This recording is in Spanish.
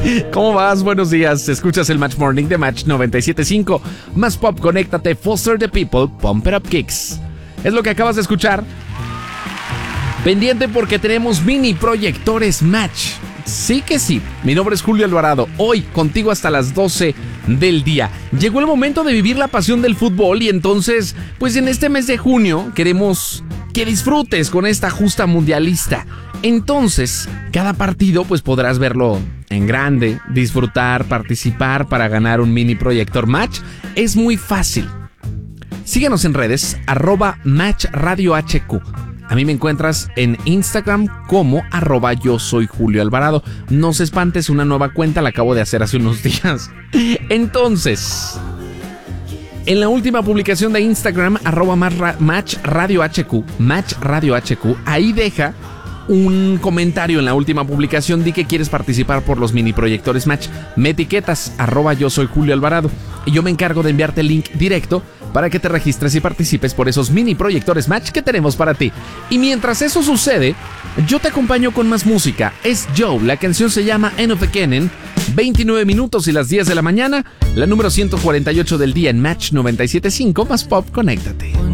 ¿Cómo vas? Buenos días. Escuchas el Match Morning de Match 97.5. Más pop, conéctate. Foster the People, Pump It Up Kicks. Es lo que acabas de escuchar. Pendiente porque tenemos mini proyectores Match. Sí que sí. Mi nombre es Julio Alvarado. Hoy contigo hasta las 12 del día. Llegó el momento de vivir la pasión del fútbol y entonces, pues en este mes de junio queremos que disfrutes con esta justa mundialista. Entonces, cada partido pues podrás verlo en grande, disfrutar, participar para ganar un mini proyector Match. Es muy fácil. Síguenos en redes, @MatchRadioHQ. A mí me encuentras en Instagram como @yo soy Julio Alvarado. No se espantes, una nueva cuenta la acabo de hacer hace unos días. Entonces, en la última publicación de Instagram, @MatchRadioHQ, ahí deja un comentario en la última publicación. Di que quieres participar por los mini proyectores Match. Me etiquetas @yo soy Julio Alvarado y yo me encargo de enviarte el link directo para que te registres y participes por esos mini proyectores Match que tenemos para ti. Y mientras eso sucede, yo te acompaño con más música. Es Joe, la canción se llama End of the Cannon. 29 minutos y las 10 de la mañana, la número 148 del día en Match 97.5. Más pop, conéctate.